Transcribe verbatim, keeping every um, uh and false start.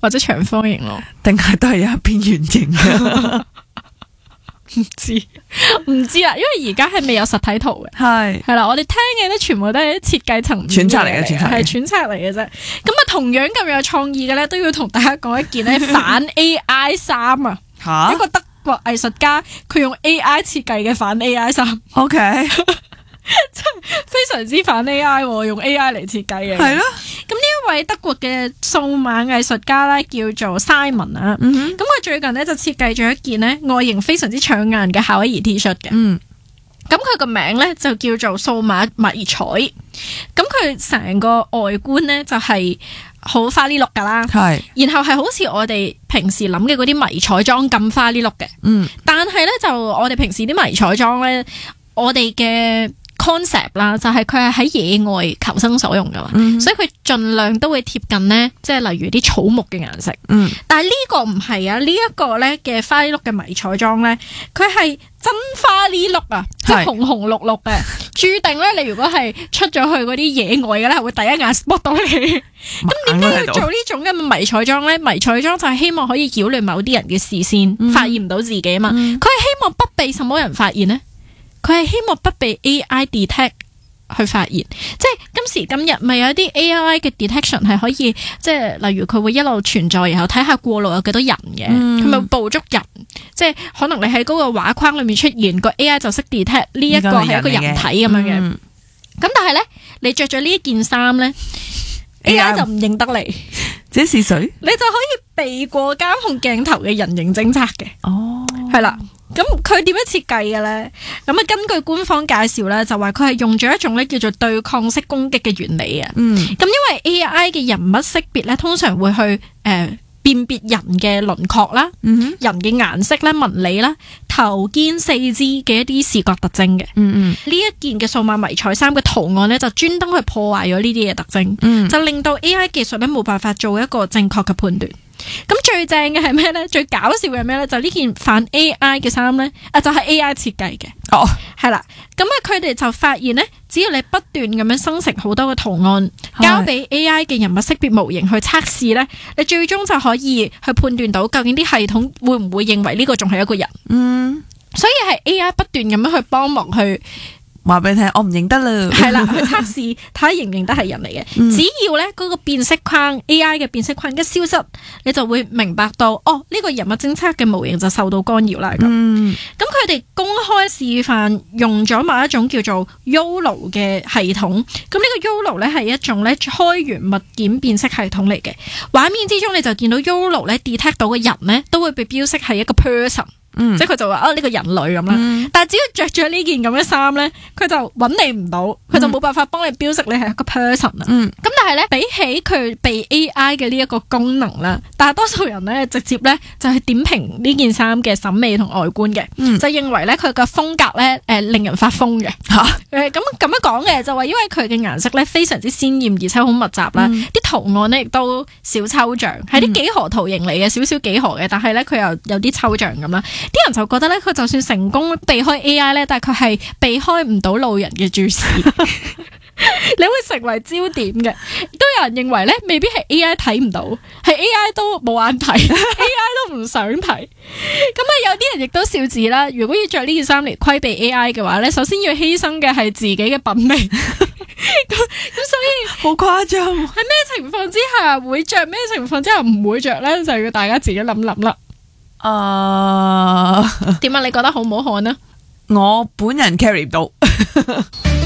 或者長方形咯， 定係都係有一邊圓形嘅？ 唔知唔知啦，因為而家係未有實體圖嘅， 係係啦，我哋聽嘅咧全部都係設計層面揣測嚟嘅，揣測係揣測嚟嘅啫。咁啊，同樣咁有創意嘅咧，都要同大家講一件咧反 A I 衫啊， 吓一個德國藝術家佢用 A I 設計嘅反 A I 衫。 ，OK， 真係非常之反 A I， 用 A I 嚟設計嘅。 係咯。 咁呢一位德國嘅數碼藝術家咧，叫做 Simon 啊。 嗯哼， 咁佢最近咧就設計咗一件咧外形非常之搶眼嘅夏威夷 T 恤嘅。 嗯， 咁佢個名咧就叫做數碼迷彩。咁佢成個外觀咧就係好花呢碌噶啦。 係， 然後係好似我哋平時諗嘅嗰啲迷彩裝咁花呢碌嘅。 嗯， 但係咧就我哋平時啲迷彩裝咧，我哋嘅concept 啦，就係佢係喺野外求生所用噶嘛， 嗯、 所以佢盡量都會貼近呢，即係例如啲草木嘅顏色。 嗯， 但係呢個唔係啊，呢、這、一個咧嘅花呢碌嘅迷彩裝咧，佢係真花呢碌啊，即係紅紅綠綠嘅，注定咧你如果係出咗去嗰啲野外嘅咧，係會第一眼 spot 到你。咁點解要做呢種嘅迷彩裝咧？迷彩裝就係希望可以擾亂某啲人嘅視線，嗯、發現唔到自己啊嘛。佢係、嗯、希望不被什麼人發現呢？佢係希望不被 A I detect 去發現，即係今時今日咪有啲 A I 嘅 detection 係可以，即係例如佢會一路存在，然後睇下過路有幾多人嘅，佢咪、嗯、捕捉人，即係可能你喺嗰個畫框裏面出現，個 A I 就識 detect 呢一個係一個人體咁樣嘅。咁、嗯、但係咧，你着咗呢一件衫咧 ，A I 就唔認得你， 這是誰？ 你就可以避過監控鏡頭嘅人形偵測嘅。哦，係啦。咁佢點樣設計嘅咧？咁啊，根據官方介紹咧，就話佢係用咗一種咧叫做對抗式攻擊嘅原理啊。嗯。咁因為 A I 嘅人物識別咧，通常會去誒、呃、辨別人嘅輪廓啦，嗯、哼人嘅顏色咧、紋理啦、頭肩四肢嘅一啲視覺特徵嘅。嗯嗯。呢一件嘅數碼迷彩衫嘅圖案咧，就專登去破壞咗呢啲嘅特徵，嗯、就令到 A I 技術咧冇辦法做一個正確嘅判斷。咁最正嘅係咩咧？最搞笑嘅係咩咧？就呢件反 A I 嘅衫咧，啊就係、是、A I 設計嘅。哦，係啦。咁啊，佢哋就發現咧，只要你不斷咁樣生成好多嘅圖案，交俾 A I 嘅人物識別模型去測試咧，你最終就可以去判斷到究竟啲系統會唔會認為呢個仲係一個人。嗯，所以係 A I 不斷咁樣去幫忙去。 話俾你聽，我唔認得啦。係啦，去測試睇下認唔認得係人嚟嘅。嗯、只要咧嗰個辨識框 A I 嘅辨識框一消失，你就會明白到哦，呢、這個人物偵測嘅模型就受到干擾啦。咁、嗯，咁佢哋公開示範用咗某一種叫做 YOLO 嘅系統。咁呢個 YOLO 咧係一種咧開源物件辨識系統嚟嘅。畫面之中你就見到 YOLO 咧 detect 到嘅人咧都會被標識係一個 person。嗯、即係佢就話啊呢個人類咁啦，嗯、但係只要着咗呢件咁嘅衫咧，佢就揾你唔到，佢就冇辦法幫你標識你係一個 person 啊。咁、嗯、但係咧比起佢被 A I 嘅呢一個功能啦，大多數人咧直接咧就係點評呢件衫嘅審美同外觀嘅，嗯、就認為咧佢嘅風格咧誒、呃、令人發瘋嘅吓。誒咁咁樣講嘅就話，因為佢嘅顏色咧非常之鮮艷，而且好密集啦，啲、嗯、圖案咧亦都小抽象，係啲、嗯、幾何圖形嚟嘅，少少幾何嘅，但係咧佢又有啲抽象咁啦。啲人就覺得咧，佢就算成功避開 A I 咧，但係佢係避開唔到路人嘅注視，你會成為焦點嘅。都有人認為咧，未必係 A I 睇唔到，係 A I 都冇眼睇，A I 都唔想睇。咁啊，有啲人亦都笑指啦，如果要着呢件衫嚟規避 A I 嘅話咧，首先要犧牲嘅係自己嘅品味。咁咁所以好誇張。喺咩情況之下會着，咩情況之下唔會着咧，就要大家自己諗諗啦。 啊， 點啊？你覺得好唔好看呢？ 我本人 carry 唔到。